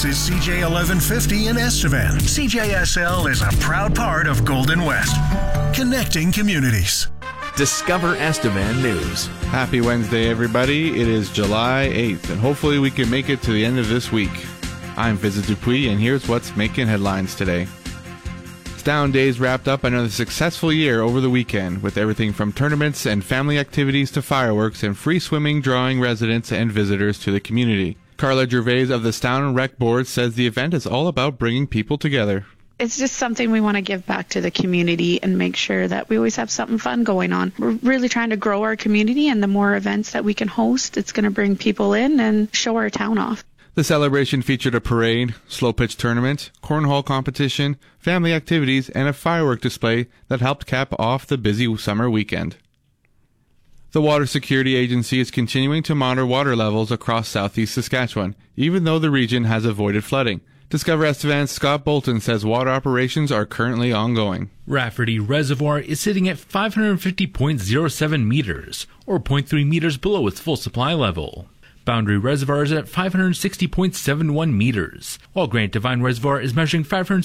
This is CJ 1150 in Estevan. CJSL is a proud part of Golden West, connecting communities. Discover Estevan News. Happy Wednesday, everybody. It is July 8th, and hopefully we can make it to the end of this week. I'm Vincent Dupuis, and here's what's making headlines today. Down Days wrapped up another successful year over the weekend, with everything from tournaments and family activities to fireworks and free swimming drawing residents and visitors to the community. Carla Gervais of the Stown Rec Board says the event is all about bringing people together. It's just something we want to give back to the community and make sure that we always have something fun going on. We're really trying to grow our community, and the more events that we can host, it's going to bring people in and show our town off. The celebration featured a parade, slow pitch tournament, cornhole competition, family activities, and a firework display that helped cap off the busy summer weekend. The Water Security Agency is continuing to monitor water levels across southeast Saskatchewan, even though the region has avoided flooding. Discover Estevan's Scott Bolton says water operations are currently ongoing. Rafferty Reservoir is sitting at 550.07 meters, or 0.3 meters below its full supply level. Boundary Reservoir is at 560.71 meters, while Grant Devine Reservoir is measuring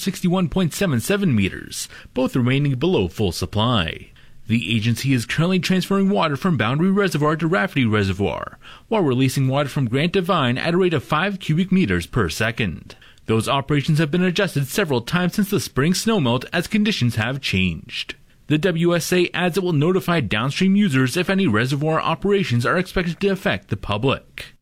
561.77 meters, both remaining below full supply. The agency is currently transferring water from Boundary Reservoir to Rafferty Reservoir, while releasing water from Grant Devine at a rate of 5 cubic meters per second. Those operations have been adjusted several times since the spring snowmelt as conditions have changed. The WSA adds it will notify downstream users if any reservoir operations are expected to affect the public.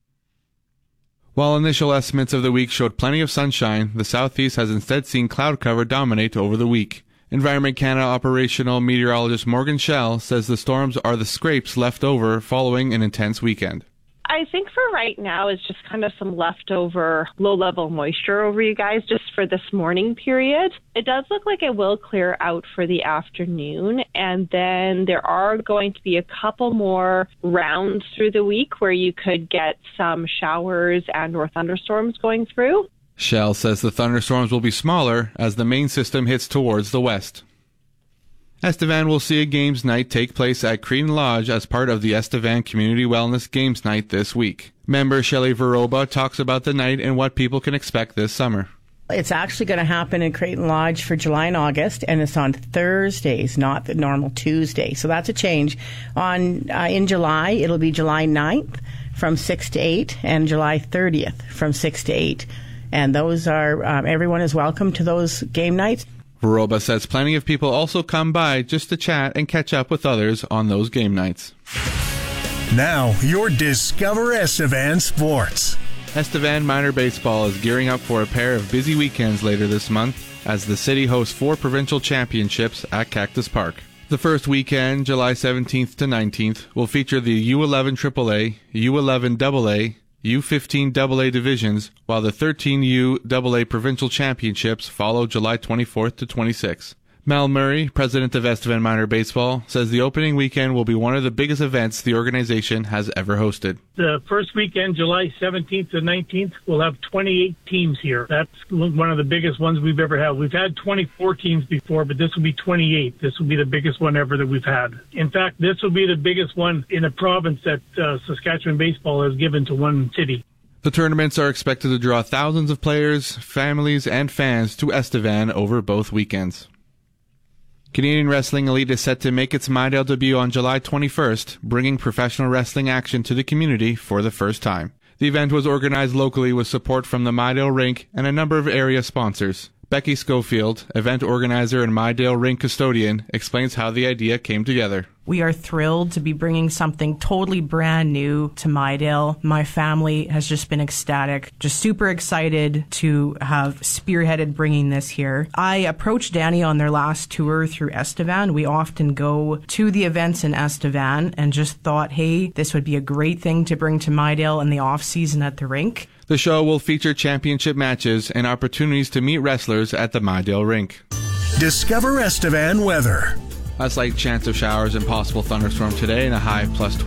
While initial estimates of the week showed plenty of sunshine, the southeast has instead seen cloud cover dominate over the week. Environment Canada operational meteorologist Morgan Schell says the storms are the scrapes left over following an intense weekend. I think for right now it's just kind of some leftover low-level moisture over you guys just for this morning period. It does look like it will clear out for the afternoon, and then there are going to be a couple more rounds through the week where you could get some showers and or thunderstorms going through. Schell says the thunderstorms will be smaller as the main system hits towards the west. Estevan will see a games night take place at Cretin Lodge as part of the Estevan Community Wellness Games Night this week. Member Shelley Veroba talks about the night and what people can expect this summer. It's actually going to happen in Cretin Lodge for July and August, and it's on Thursdays, not the normal Tuesday. So that's a change. In July, it'll be July 9th from 6 to 8, and July 30th from 6 to 8. And those are, everyone is welcome to those game nights. Veroba says plenty of people also come by just to chat and catch up with others on those game nights. Now, your Discover Estevan Sports. Estevan Minor Baseball is gearing up for a pair of busy weekends later this month as the city hosts 4 provincial championships at Cactus Park. The first weekend, July 17th to 19th, will feature the U11 AAA, U11 AA, U15 AA divisions, while the 13U AA provincial championships follow July 24th to 26th. Mel Murray, president of Estevan Minor Baseball, says the opening weekend will be one of the biggest events the organization has ever hosted. The first weekend, July 17th to 19th, we'll have 28 teams here. That's one of the biggest ones we've ever had. We've had 24 teams before, but this will be 28. This will be the biggest one ever that we've had. In fact, this will be the biggest one in a province that Saskatchewan baseball has given to one city. The tournaments are expected to draw thousands of players, families, and fans to Estevan over both weekends. Canadian Wrestling Elite is set to make its Mydale debut on July 21st, bringing professional wrestling action to the community for the first time. The event was organized locally with support from the Mydale Rink and a number of area sponsors. Becky Schofield, event organizer and Mydale Rink custodian, explains how the idea came together. We are thrilled to be bringing something totally brand new to Mydale. My family has just been ecstatic, just super excited to have spearheaded bringing this here. I approached Danny on their last tour through Estevan. We often go to the events in Estevan and just thought, hey, this would be a great thing to bring to Mydale in the off-season at the rink. The show will feature championship matches and opportunities to meet wrestlers at the Mydale Rink. Discover Estevan weather. A slight chance of showers and possible thunderstorm today and a high plus